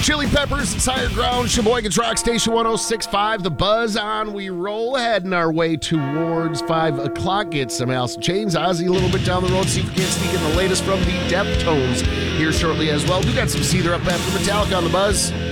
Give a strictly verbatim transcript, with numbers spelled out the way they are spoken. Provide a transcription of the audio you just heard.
Chili Peppers, it's Higher Ground, Sheboygan's Rock Station one oh six point five. The Buzz on. We roll heading our way towards five o'clock. Get some Alice in Chains, Ozzy a little bit down the road. See if we can't sneak in the latest from the Deftones here shortly as well. We got some Seether up after Metallica on The Buzz.